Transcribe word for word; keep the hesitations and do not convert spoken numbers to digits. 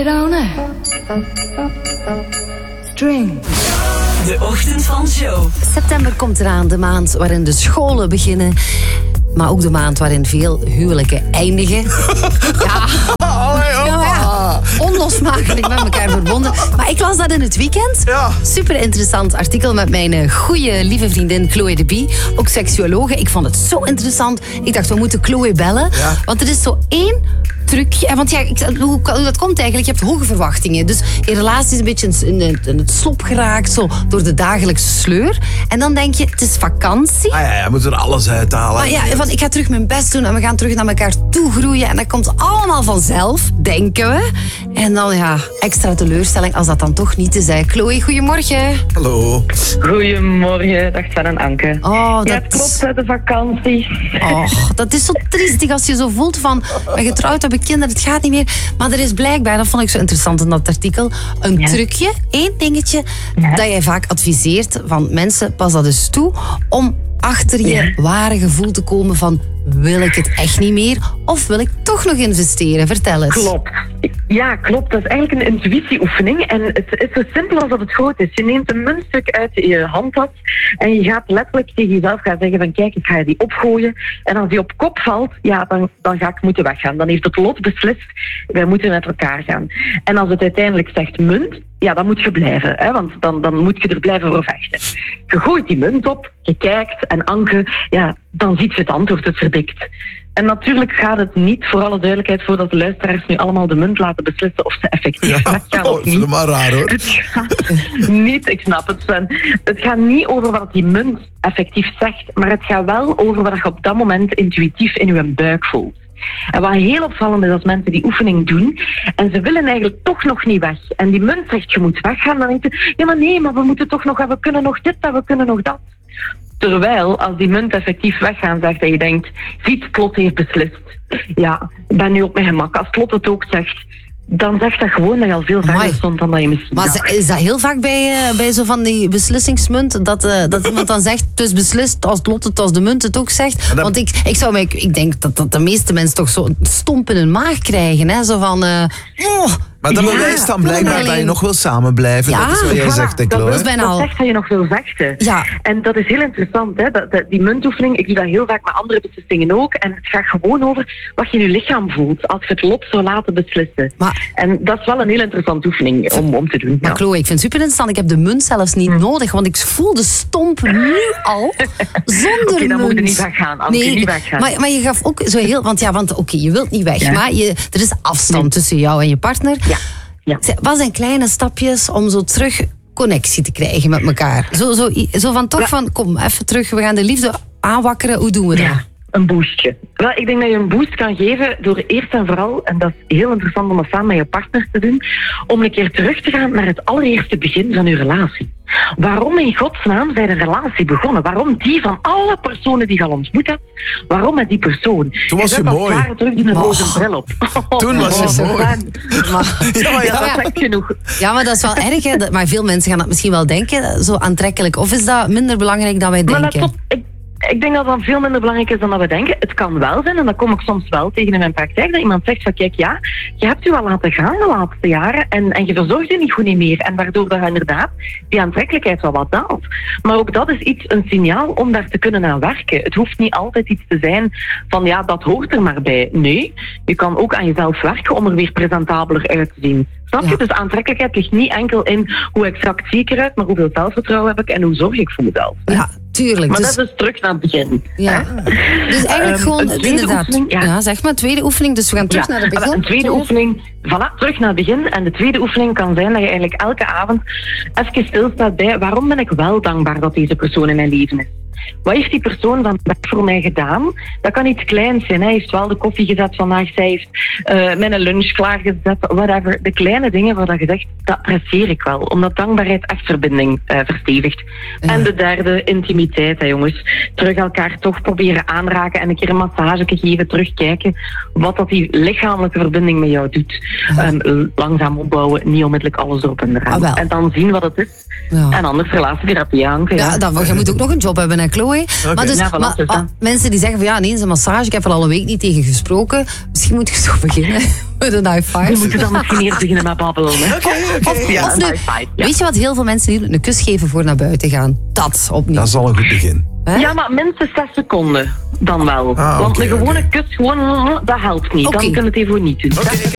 it on a string. De Ochtend van Show. September komt eraan, de maand waarin de scholen beginnen. Maar ook de maand waarin veel huwelijken eindigen. Ja, ja, ja. Onlosmakelijk met elkaar verbonden. Maar ik las dat in het weekend. Ja. Super interessant artikel met mijn goede lieve vriendin Chloe de Bie. Ook seksuologe. Ik vond het zo interessant. Ik dacht, we moeten Chloe bellen. Ja. Want er is zo één trucje. Want ja, ik, hoe, hoe dat komt eigenlijk? Je hebt hoge verwachtingen. Dus je relatie is een beetje in, in, in het slop geraakt. Zo, door de dagelijkse sleur. En dan denk je, het is vakantie. Ah ja, ja, we moeten er alles uithalen. Maar ja, van, ik ga terug mijn best doen en we gaan terug naar elkaar toe groeien. En dat komt allemaal vanzelf, denken we. En dan ja, extra teleurstelling als dat dan toch niet is. Hè. Chloe, goedemorgen. Hallo. Goedemorgen, dag Sven en Anke. Oh, dat ja, het klopt, hè, de vakantie. Oh, dat is zo triestig als je zo voelt van, we getrouwd hebben kinderen, het gaat niet meer. Maar er is blijkbaar, dat vond ik zo interessant in dat artikel, een Ja. trucje, één dingetje, Ja. dat jij vaak adviseert van mensen, pas dat eens toe, om achter je Ja. ware gevoel te komen van, wil ik het echt niet meer of wil ik toch nog investeren? Vertel eens. Klopt. Ja, klopt. Dat is eigenlijk een intuïtieoefening. En het is zo simpel als dat het groot is. Je neemt een muntstuk uit je handtas en je gaat letterlijk tegen jezelf gaan zeggen van kijk, ik ga die opgooien. En als die op kop valt, ja, dan, dan ga ik moeten weggaan. Dan heeft het lot beslist, wij moeten met elkaar gaan. En als het uiteindelijk zegt munt, ja, dan moet je blijven. Hè? Want dan, dan moet je er blijven voor vechten. Je gooit die munt op, je kijkt en Anke, ja, dan ziet je het antwoord, het verdikt. En natuurlijk gaat het niet, voor alle duidelijkheid, voordat de luisteraars nu allemaal de munt laten beslissen of ze effectief Ja, weggaan oh, of ik vind niet. het maar raar hoor. Het gaat niet, ik snap het Sven, het gaat niet over wat die munt effectief zegt, maar het gaat wel over wat je op dat moment intuïtief in je buik voelt. En wat heel opvallend is als mensen die oefening doen en ze willen eigenlijk toch nog niet weg. En die munt zegt je moet weggaan, dan denk je, ja maar nee, maar we moeten toch nog, we kunnen nog dit en we kunnen nog dat. Terwijl, als die munt effectief weggaan zegt en je denkt, ziet, het lot heeft beslist. Ja, ik ben nu op mijn gemak. Als het lot het ook zegt, dan zegt dat gewoon dat je al veel verder Amai. stond dan dat je misschien Maar dacht. is dat heel vaak bij, uh, bij zo van die beslissingsmunt? Dat, uh, dat iemand dan zegt, het is beslist als het lot het als de munt het ook zegt? dat- Want ik, ik, zou mij, ik denk dat, dat de meeste mensen toch zo een stomp in hun maag krijgen. Hè? Zo van, uh, oh, Maar dat Ja, bewijst dan blijkbaar alleen- dat je nog wil samen blijven. Ja, dat is wat jij Voilà, zegt, hè, dat, Chloe. is bijna dat al. zegt dat je nog wil vechten. Ja. En dat is heel interessant, hè? Dat, dat, die muntoefening, ik doe dat heel vaak met andere beslissingen ook. En het gaat gewoon over wat je in je lichaam voelt als je het lot zou laten beslissen. Maar- En dat is wel een heel interessante oefening om, om te doen. Maar ja. Chloe, ik vind het super interessant. Ik heb de munt zelfs niet nodig, want ik voel de stomp nu al zonder Oké, dan munt. moet je niet weggaan, Anke, niet weggaan. Maar, maar je gaf ook zo heel... Want ja, want oké, je wilt niet weg, Ja. maar je, er is afstand Nee. tussen jou en je partner. Ja. Ja. Zeg, wat zijn kleine stapjes om zo terug connectie te krijgen met elkaar? Zo, zo, zo van toch Ja. van, kom, even terug, we gaan de liefde aanwakkeren. Hoe doen we dat? Ja, een boostje. Wel, ik denk dat je een boost kan geven door eerst en vooral, en dat is heel interessant om dat samen met je partner te doen, om een keer terug te gaan naar het allereerste begin van je relatie. Waarom in godsnaam zijn een relatie begonnen? Waarom die van alle personen die je al ontmoet hebt? Waarom met die persoon? Toen was En je zet als mooi. het ware terug die een Oh. roze bril op. Toen was je Oh, mooi. man. Maar, Ja, maar Ja, ja. dat zegt genoeg. ja, maar dat is wel erg, hè? Dat- maar veel mensen gaan dat misschien wel denken, zo aantrekkelijk. Of is dat minder belangrijk dan wij Maar denken? dat tot, ik, ik denk dat dat veel minder belangrijk is dan dat we denken. Het kan wel zijn, en dat kom ik soms wel tegen in mijn praktijk, dat iemand zegt van kijk, ja, je hebt je wel laten gaan de laatste jaren en, en je verzorgt je niet goed niet meer. En waardoor dat inderdaad die aantrekkelijkheid wel wat daalt. Maar ook dat is iets, een signaal om daar te kunnen aan werken. Het hoeft niet altijd iets te zijn van ja, dat hoort er maar bij. Nee, je kan ook aan jezelf werken om er weer presentabeler uit te zien. Snap je? Ja. Dus aantrekkelijkheid ligt niet enkel in hoe exact zie ik eruit, maar hoeveel zelfvertrouwen heb ik en hoe zorg ik voor mezelf. Ja, tuurlijk. Maar dus, dat is dus terug naar het begin. ja. dus eigenlijk Ehm, gewoon, een tweede inderdaad. oefening, ja. ja. zeg maar, tweede oefening. Dus we gaan terug Ja, naar het begin. Een tweede oefening, voilà, terug naar het begin. En de tweede oefening kan zijn dat je eigenlijk elke avond even stilstaat bij waarom ben ik wel dankbaar dat deze persoon in mijn leven is. Wat heeft die persoon vandaag voor mij gedaan? Dat kan iets kleins zijn. Hij heeft wel de koffie gezet vandaag. Zij heeft uh, mijn lunch klaargezet. Whatever. De kleine dingen waar je zegt, dat apprecieer ik wel. Omdat dankbaarheid echt verbinding uh, verstevigt. Ja. En de derde, intimiteit, hè, jongens. Terug elkaar toch proberen aanraken en een keer een massage geven. Terugkijken wat dat die lichamelijke verbinding met jou doet. Ja. Um, langzaam opbouwen, niet onmiddellijk alles erop en Ah, wel. eraan. En dan zien wat het is. Ja. En anders relatietherapie aan. Ja, dan, je moet ook nog een job hebben, hè, naar Chloe. Maar, dus, Ja, voilà, maar, dus maar dat. mensen die zeggen van ja, nee, een massage, ik heb er al een week niet tegen gesproken. Misschien moet je zo beginnen met een high We five. moeten dan misschien eerst beginnen met babbelen. Hè? Oké, oké. Of, ja, Of een nu, high five, ja. weet je wat heel veel mensen doen? Een kus geven voor naar buiten gaan. Dat opnieuw. Dat is al een goed begin. Hè? Ja, maar minstens zes seconden dan wel. Ah, Want oké, een gewone oké. kus, gewoon, dat helpt niet. Oké. Dan kun je het even niet doen. Oké, oké.